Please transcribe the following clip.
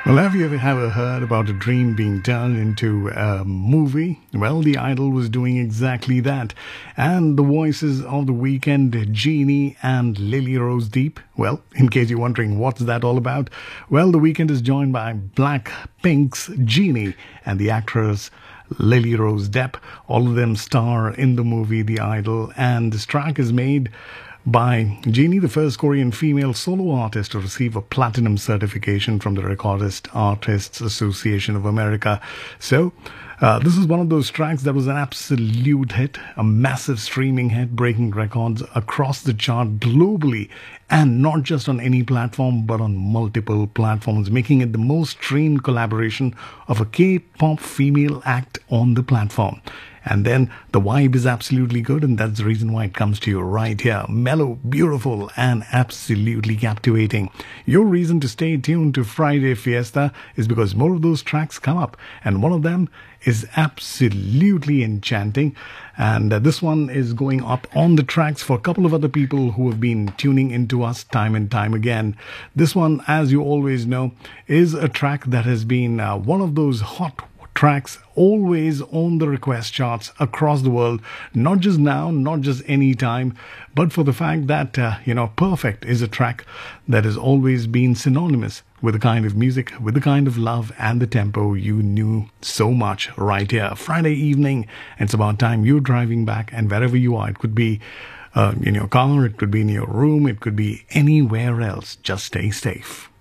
Well, have you ever heard about a dream being turned into a movie? Well, The Idol was doing exactly that. And the voices of The Weeknd, Genie and Lily Rose Deep. Well, in case you're wondering what's that all about, well, The Weeknd is joined by Blackpink's Genie and the actress Lily Rose Depp. All of them star in the movie The Idol, and this track is made by Genie, the first Korean female solo artist to receive a platinum certification from the Recordist Artists Association of America. So, this is one of those tracks that was an absolute hit, a massive streaming hit, breaking records across the chart globally, and not just on any platform, but on multiple platforms, making it the most streamed collaboration of a K-pop female act on the platform. And then the vibe is absolutely good, and that's the reason why it comes to you right here. Mellow, beautiful, and absolutely captivating. Your reason to stay tuned to Friday Fiesta is because more of those tracks come up, and one of them is absolutely enchanting. And this one is going up on the tracks for a couple of other people who have been tuning into us time and time again. This one, as you always know, is a track that has been one of those hot tracks always on the request charts across the world, not just now, not just any time, but for the fact that, Perfect is a track that has always been synonymous with the kind of music, with the kind of love and the tempo you knew so much right here. Friday evening, it's about time you're driving back, and wherever you are, it could be in your car, it could be in your room, it could be anywhere else. Just stay safe.